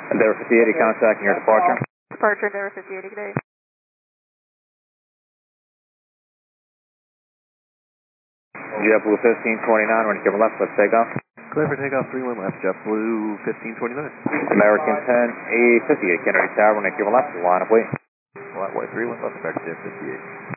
Endeavor 5080 contacting your departure. Departure Endeavor 5080, good day. JetBlue 1529, when you give a left, let's take off. Clear for takeoff 31 left, JetBlue 1529. American 10, A58, Kennedy Tower, when you give a left, line up wait. Flight 31 left, back to Jet 58.